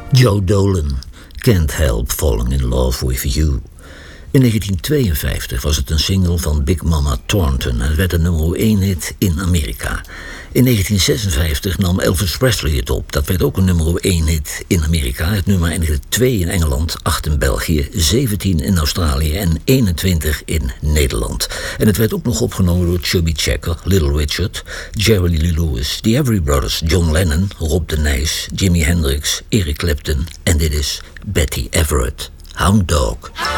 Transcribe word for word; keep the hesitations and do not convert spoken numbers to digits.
Joe Dolan, Can't Help Falling in Love with You. In negentien tweeënvijftig was het een single van Big Mama Thornton en het werd een nummer één hit in Amerika. In negentien zesenvijftig nam Elvis Presley het op. Dat werd ook een nummer één hit in Amerika. Het nummer eindigde twee in Engeland, acht in België, zeventien in Australië en eenentwintig in Nederland. En het werd ook nog opgenomen door Chubby Checker, Little Richard, Jerry Lee Lewis, The Everly Brothers, John Lennon, Rob de Nijs, Jimi Hendrix, Eric Clapton en dit is Betty Everett, Hound Dog.